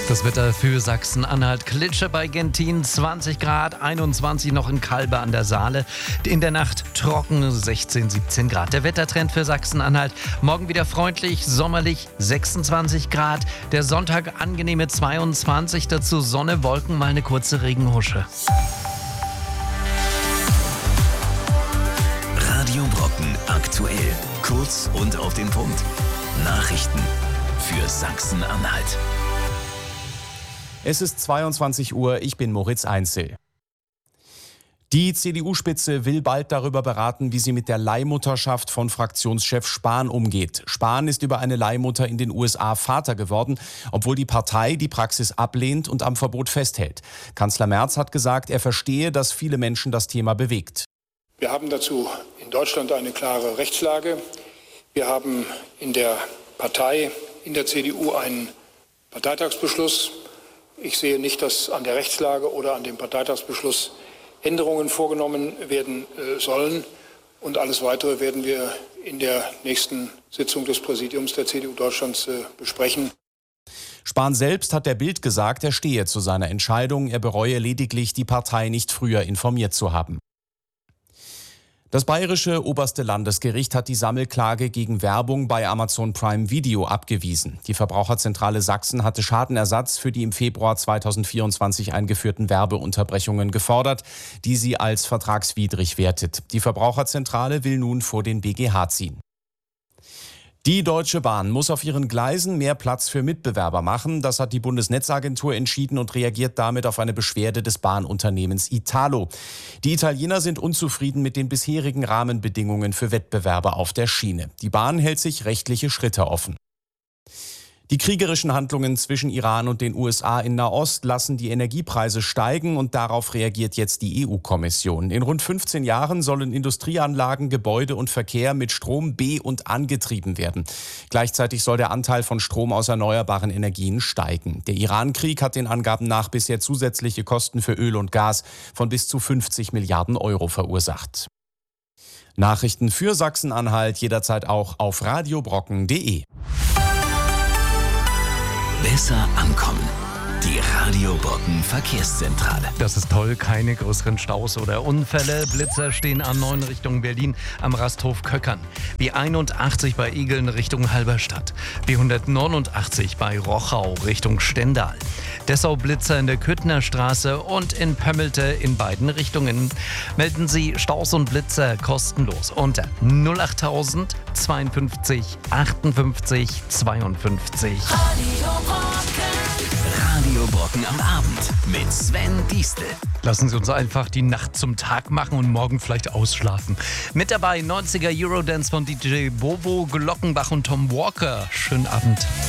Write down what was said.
Das Wetter für Sachsen-Anhalt: Klitsche bei Gentin, 20 Grad, 21 noch in Kalbe an der Saale. In der Nacht trocken, 16, 17 Grad. Der Wettertrend für Sachsen-Anhalt: morgen wieder freundlich, sommerlich, 26 Grad. Der Sonntag angenehme 22, dazu Sonne, Wolken, mal eine kurze Regenhusche. Radio Brocken aktuell. Kurz und auf den Punkt. Nachrichten für Sachsen-Anhalt. Es ist 22 Uhr, ich bin Moritz Einzel. Die CDU-Spitze will bald darüber beraten, wie sie mit der Leihmutterschaft von Fraktionschef Spahn umgeht. Spahn ist über eine Leihmutter in den USA Vater geworden, obwohl die Partei die Praxis ablehnt und am Verbot festhält. Kanzler Merz hat gesagt, er verstehe, dass viele Menschen das Thema bewegt. Wir haben dazu in Deutschland eine klare Rechtslage. Wir haben in der Partei, in der CDU, einen Parteitagsbeschluss. Ich sehe nicht, dass an der Rechtslage oder an dem Parteitagsbeschluss Änderungen vorgenommen werden sollen. Und alles Weitere werden wir in der nächsten Sitzung des Präsidiums der CDU Deutschlands besprechen. Spahn selbst hat der Bild gesagt, er stehe zu seiner Entscheidung. Er bereue lediglich, die Partei nicht früher informiert zu haben. Das bayerische oberste Landesgericht hat die Sammelklage gegen Werbung bei Amazon Prime Video abgewiesen. Die Verbraucherzentrale Sachsen hatte Schadenersatz für die im Februar 2024 eingeführten Werbeunterbrechungen gefordert, die sie als vertragswidrig wertet. Die Verbraucherzentrale will nun vor den BGH ziehen. Die Deutsche Bahn muss auf ihren Gleisen mehr Platz für Mitbewerber machen. Das hat die Bundesnetzagentur entschieden und reagiert damit auf eine Beschwerde des Bahnunternehmens Italo. Die Italiener sind unzufrieden mit den bisherigen Rahmenbedingungen für Wettbewerber auf der Schiene. Die Bahn hält sich rechtliche Schritte offen. Die kriegerischen Handlungen zwischen Iran und den USA in Nahost lassen die Energiepreise steigen und darauf reagiert jetzt die EU-Kommission. In rund 15 Jahren sollen Industrieanlagen, Gebäude und Verkehr mit Strom be- und angetrieben werden. Gleichzeitig soll der Anteil von Strom aus erneuerbaren Energien steigen. Der Iran-Krieg hat den Angaben nach bisher zusätzliche Kosten für Öl und Gas von bis zu 50 Milliarden Euro verursacht. Nachrichten für Sachsen-Anhalt jederzeit auch auf radiobrocken.de. Besser ankommen. Die Radio Brocken Verkehrszentrale. Das ist toll, keine größeren Staus oder Unfälle. Blitzer stehen A9 Richtung Berlin am Rasthof Köckern. B81 bei Igeln Richtung Halberstadt. B189 bei Rochau Richtung Stendal. Dessau-Blitzer in der Küttner Straße und in Pömmelte in beiden Richtungen. Melden Sie Staus und Blitzer kostenlos unter 08000 52 58 52. Radio Brocken am Abend mit Sven Diestel. Lassen Sie uns einfach die Nacht zum Tag machen und morgen vielleicht ausschlafen. Mit dabei 90er Eurodance von DJ Bobo, Glockenbach und Tom Walker. Schönen Abend.